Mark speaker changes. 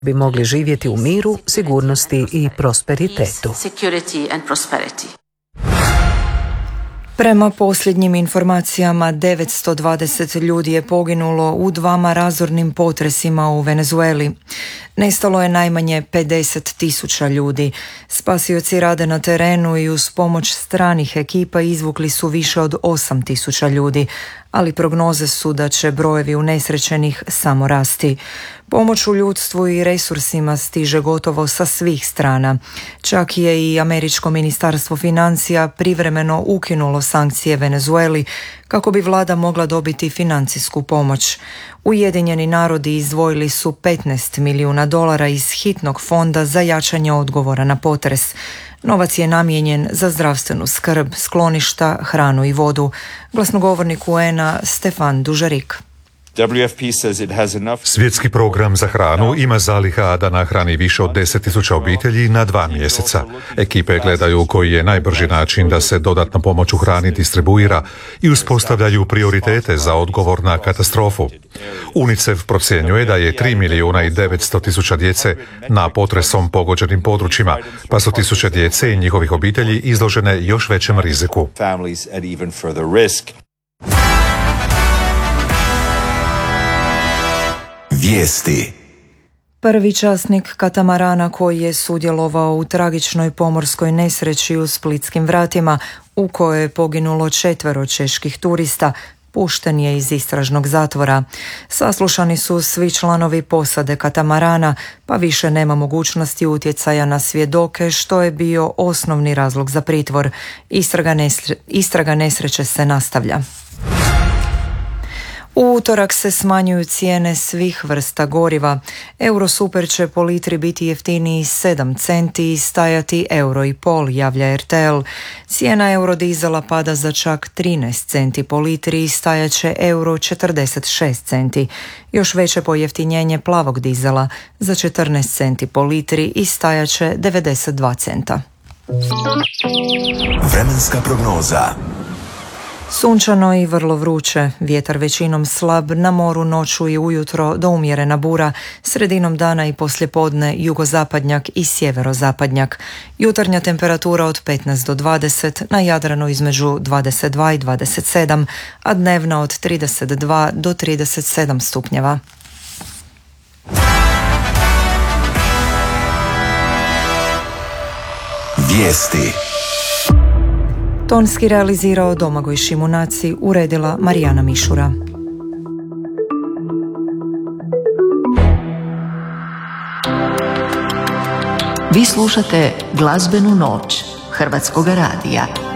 Speaker 1: bi mogli živjeti u miru, sigurnosti i prosperitetu.
Speaker 2: Prema posljednjim informacijama, 920 ljudi je poginulo u 2 razornim potresima u Venezueli. Nestalo je najmanje 50.000 ljudi. Spasioci rade na terenu i uz pomoć stranih ekipa izvukli su više od 8.000 ljudi, ali prognoze su da će brojevi unesrećenih samo rasti. Pomoć u ljudstvu i resursima stiže gotovo sa svih strana. Čak je i Američko ministarstvo financija privremeno ukinulo sankcije Venezueli kako bi vlada mogla dobiti financijsku pomoć. Ujedinjeni narodi izdvojili su $15 milijuna iz hitnog fonda za jačanje odgovora na potres. Novac je namijenjen za zdravstvenu skrb, skloništa, hranu i vodu. Glasnogovornik UN-a Stefan Dužarik.
Speaker 3: Svjetski program za hranu ima zaliha da nahrani više od 10.000 obitelji na 2 mjeseca. Ekipe gledaju koji je najbrži način da se dodatna pomoć u hrani distribuira i uspostavljaju prioritete za odgovor na katastrofu. UNICEF procjenjuje da je 3.900.000 djece na potresom pogođenim područjima, pa su tisuće djece i njihovih obitelji izložene još većem riziku.
Speaker 4: Vijesti.
Speaker 2: Prvi časnik katamarana koji je sudjelovao u tragičnoj pomorskoj nesreći u Splitskim vratima, u kojoj je poginulo 4 čeških turista, pušten je iz istražnog zatvora. Saslušani su svi članovi posade katamarana, pa više nema mogućnosti utjecaja na svjedoke, što je bio osnovni razlog za pritvor. Istraga nesreće se nastavlja. U utorak se smanjuju cijene svih vrsta goriva. Eurosuper će po litri biti jeftiniji 7 centi i stajati €1,5, javlja RTL. Cijena eurodizela pada za čak 13 centi po litri i stajat će €46 centi. Još veće pojeftinjenje plavog dizela za 14 centi po litri i stajat će 92 centa.
Speaker 4: Vremenska prognoza.
Speaker 2: Sunčano i vrlo vruće, vjetar većinom slab, na moru noću i ujutro do umjerena bura, sredinom dana i poslijepodne jugozapadnjak i sjeverozapadnjak. Jutarnja temperatura od 15 do 20, na Jadranu između 22 i 27, a dnevna od 32 do 37 stupnjeva.
Speaker 4: Vijesti.
Speaker 2: Tonski realizirao Domagoj Šimunaci, uredila Marijana Mišura.
Speaker 5: Vi slušate Glazbenu noć Hrvatskog radija.